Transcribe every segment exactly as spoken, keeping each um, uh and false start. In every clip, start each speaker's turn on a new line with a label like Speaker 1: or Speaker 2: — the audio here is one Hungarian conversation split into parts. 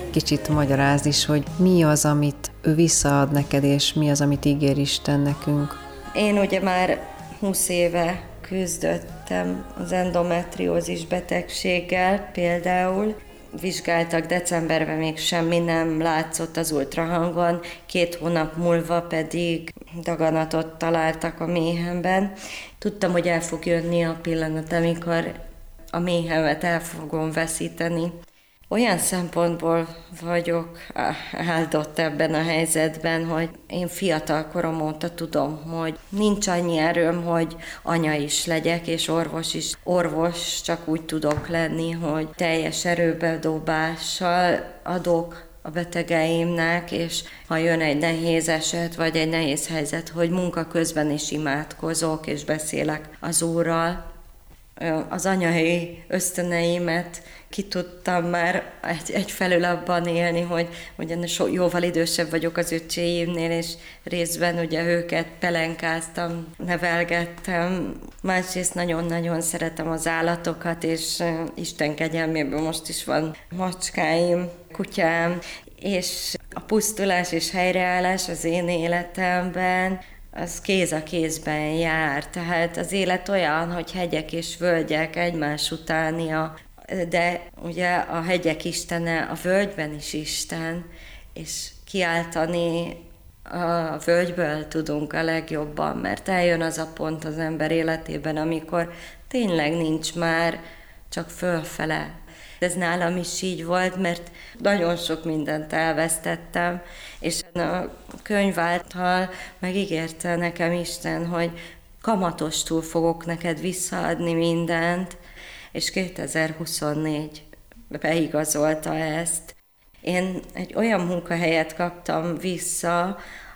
Speaker 1: kicsit magyarázd is, hogy mi az, amit ő visszaad neked, és mi az, amit ígér Isten nekünk.
Speaker 2: Én ugye már húsz éve küzdöttem az endometriózis betegséggel például. Vizsgáltak decemberben, még semmi nem látszott az ultrahangon, két hónap múlva pedig daganatot találtak a méhemben. Tudtam, hogy el fog jönni a pillanat, amikor a méhemet el fogom veszíteni. Olyan szempontból vagyok áldott ebben a helyzetben, hogy én fiatal korom óta tudom, hogy nincs annyi erőm, hogy anya is legyek, és orvos is. Orvos csak úgy tudok lenni, hogy teljes erőbedobással adok a betegeimnek, és ha jön egy nehéz eset, vagy egy nehéz helyzet, hogy munka közben is imádkozok, és beszélek az Úrral. Az anyai ösztöneimet ki tudtam már egy, egyfelől abban élni, hogy ugyan so, jóval idősebb vagyok az öccséimnél, és részben ugye őket pelenkáztam, nevelgettem. Másrészt nagyon-nagyon szeretem az állatokat, és Isten kegyelméből most is van macskáim, kutyám, és a pusztulás és helyreállás az én életemben az kéz a kézben jár. Tehát az élet olyan, hogy hegyek és völgyek egymás utánia, de ugye a hegyek istene, a völgyben is Isten, és kiáltani a völgyből tudunk a legjobban, mert eljön az a pont az ember életében, amikor tényleg nincs már csak fölfele. Ez nálam is így volt, mert nagyon sok mindent elvesztettem, és a könyv által megígérte nekem Isten, hogy kamatostul fogok neked visszaadni mindent, és kétezer-huszonnégy beigazolta ezt. Én egy olyan munkahelyet kaptam vissza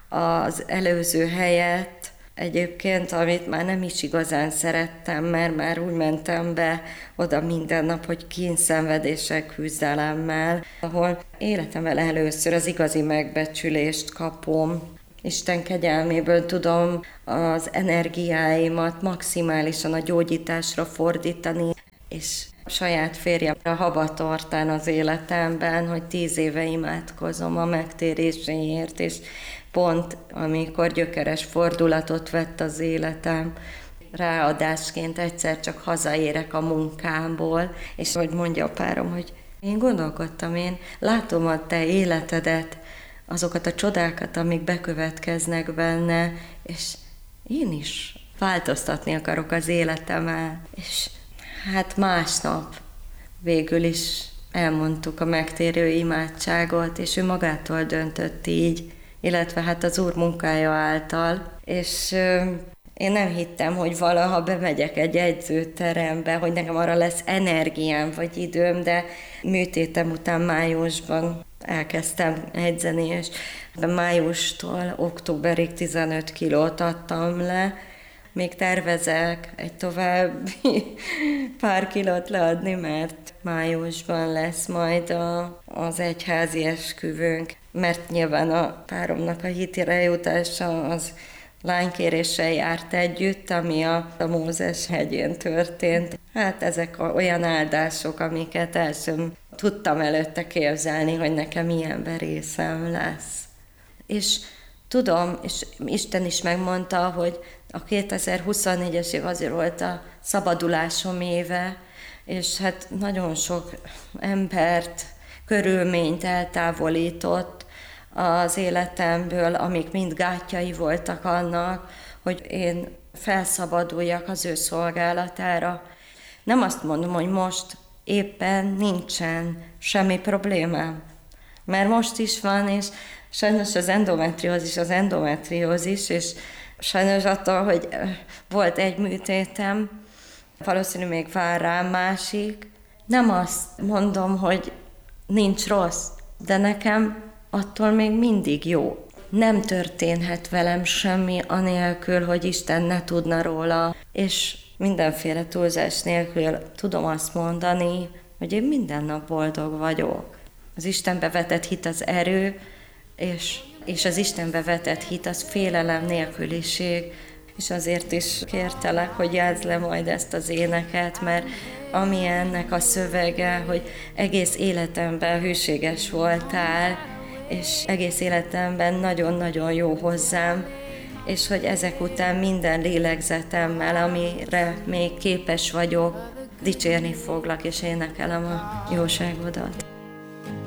Speaker 2: az előző helyet, egyébként, amit már nem is igazán szerettem, mert már úgy mentem be oda minden nap, hogy kínszenvedéssel, küzdelemmel, ahol életemben először az igazi megbecsülést kapom. Isten kegyelméből tudom az energiáimat maximálisan a gyógyításra fordítani, és saját férjem a habatortán az életemben, hogy tíz éve imádkozom a megtéréséért, és pont amikor gyökeres fordulatot vett az életem, ráadásként egyszer csak hazaérek a munkámból, és hogy mondja a párom, hogy én gondolkodtam, én látom a te életedet, azokat a csodákat, amik bekövetkeznek benne, és én is változtatni akarok az életemmel. És hát másnap végül is elmondtuk a megtérő imádságot, és ő magától döntött így, illetve hát az Úr munkája által, és euh, én nem hittem, hogy valaha bemegyek egy edzőterembe, hogy nekem arra lesz energiám vagy időm, de műtétem után májusban elkezdtem edzeni, és májustól októberig tizenöt kilót adtam le. Még tervezek egy további pár kilót leadni, mert májusban lesz majd a, az egyházi esküvőnk, mert nyilván a páromnak a hitire jutása az lánykéréssel járt együtt, ami a, a Mózes hegyén történt. Hát ezek olyan áldások, amiket el sem tudtam előtte képzelni, hogy nekem ilyen részem lesz. És tudom, és Isten is megmondta, hogy a kétezer-huszonnégyes év azért volt a szabadulásom éve, és hát nagyon sok embert, körülményt eltávolított az életemből, amik mind gátjai voltak annak, hogy én felszabaduljak az ő szolgálatára. Nem azt mondom, hogy most éppen nincsen semmi problémám, mert most is van, és sajnos az endometriózis az endometriózis, és sajnos attól, hogy volt egy műtétem, valószínű még vár rám másik. Nem azt mondom, hogy nincs rossz, de nekem attól még mindig jó. Nem történhet velem semmi anélkül, hogy Isten ne tudna róla, és mindenféle túlzás nélkül tudom azt mondani, hogy én minden nap boldog vagyok. Az Istenbe vetett hit az erő, és, és az Istenbe vetett hit az félelem nélküliség, és azért is kértelek, hogy játszd le majd ezt az éneket, mert ami ennek a szövege, hogy egész életemben hűséges voltál, és egész életemben nagyon-nagyon jó hozzám, és hogy ezek után minden lélegzetemmel, amire még képes vagyok, dicsérni foglak, és énekelem a jóságodat.